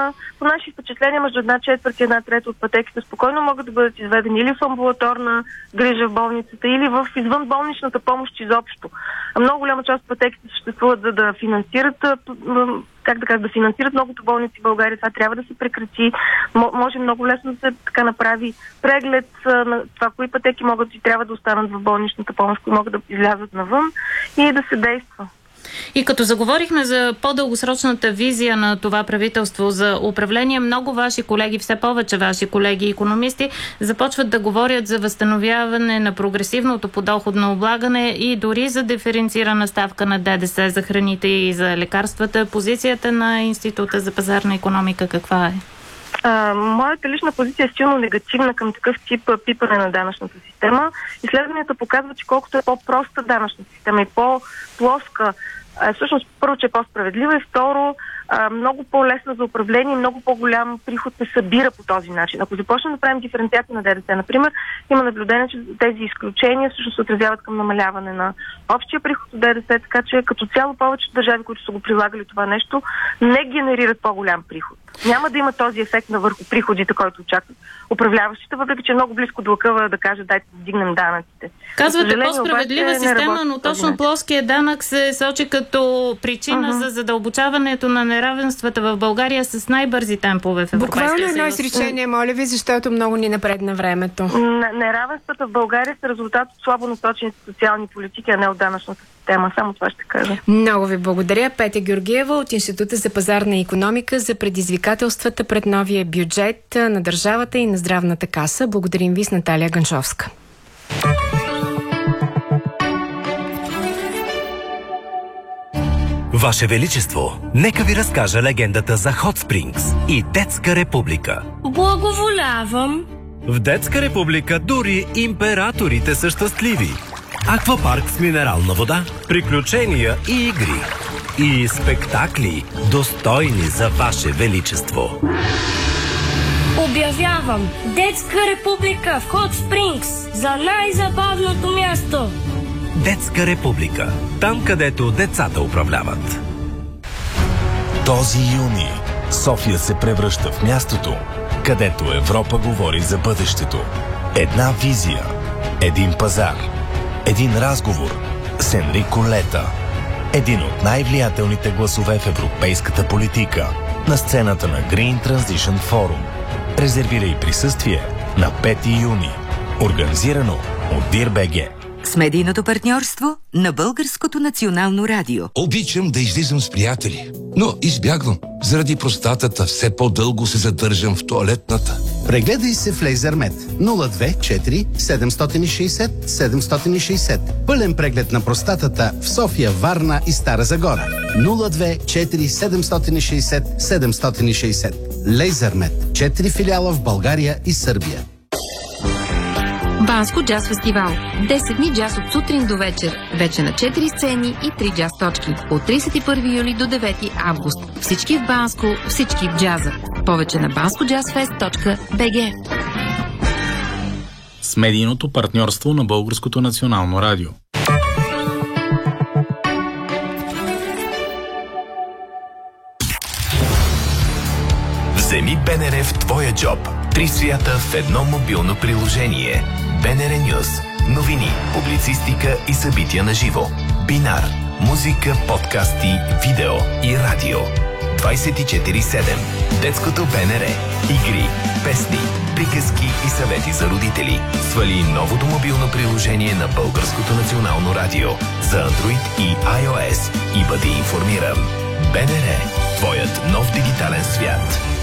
по наши впечатления между 1/4 и 1/3 от пътеките спокойно могат да бъдат изведени или в амбулаторна грижа в болницата, или в извънболничната помощ изобщо. Много голяма част от пътеките съществуват за да финансират да финансират многото болници в България. Това трябва да се прекрати. Може много лесно да се направи преглед на това, кои пътеки могат и трябва да останат в болничната помощ, кои могат да излязат навън и да се действа. И като заговорихме за по-дългосрочната визия на това правителство за управление, много ваши колеги, все повече ваши колеги икономисти, започват да говорят за възстановяване на прогресивното подоходно облагане и дори за диференцирана ставка на ДДС за храните и за лекарствата. Позицията на Института за пазарна икономика каква е? Моята лична позиция е силно негативна към такъв тип пипане на данъчната система. Изследванията показват, че колкото е по-проста данъчна система и по-плоска, всъщност първо, че е по-справедлива и второ, много по-лесна за управление, много по-голям приход се събира по този начин. Ако започнем да правим диференциация на ДДС, например, има наблюдение, че тези изключения всъщност се отразяват към намаляване на общия приход от ДДС, така че като цяло повечето държави, които са го прилагали това нещо, не генерират по-голям приход. Няма да има този ефект на върху приходите, който очакват управляващите, въпреки че е много близко до лъкъва да кажат, дайте да вдигнем данъците. Казвате по-справедлива система, но точно плоския данък се сочи като причина за задълбочаването на неравенствата в България с най-бързи темпове в Европейския съюз. Буквално едно изречение, моля ви, защото много ни напредна времето. Неравенствата в България са резултат от слабо насочените социални политики, а не от данъчната система. Само това ще кажа. Много ви благодаря. Петя Георгиева от Института за пазарна икономика за предизвикателствата пред новия бюджет на държавата и на здравната каса. Благодарим ви с Наталия Ганшовска. Ваше Величество, нека ви разкажа легендата за Hot Springs и Детска република. Благоволявам. В Детска република дори императорите са щастливи. Аквапарк с минерална вода, приключения и игри. И спектакли, достойни за Ваше Величество. Обявявам Детска република в Hot Springs за най-забавното място. Детска република. Там, където децата управляват. Този юни София се превръща в мястото, където Европа говори за бъдещето. Една визия, един пазар, един разговор с Енрико Лета. Един от най-влиятелните гласове в европейската политика на сцената на Green Transition Forum. Резервирай присъствие на 5 юни. Организирано от DIR.BG. С медийното партньорство на Българското национално радио. Обичам да излизам с приятели, но избягвам. Заради простатата все по-дълго се задържам в тоалетната. Прегледай се в LaserMed 024 760 760. Пълен преглед на простатата в София, Варна и Стара Загора. 024 760 760. LaserMed. 4 филиала в България и Сърбия. Банско джаз фестивал. 10 дни джаз от сутрин до вечер. Вече на 4 сцени и 3 джаз точки. От 31 юли до 9 август. Всички в Банско, всички в джаза. Повече на banscojazzfest.bg. С медийното партньорство на Българското национално радио. Вземи БНР в твоя джоб. 3 свята в едно мобилно приложение. БНР Нюз. Новини, публицистика и събития на живо. Бинар. Музика, подкасти, видео и радио. 24/7. Детското БНР. Игри, песни, приказки и съвети за родители. Свали новото мобилно приложение на Българското национално радио за Android и iOS и бъди информиран. БНР. Твоят нов дигитален свят.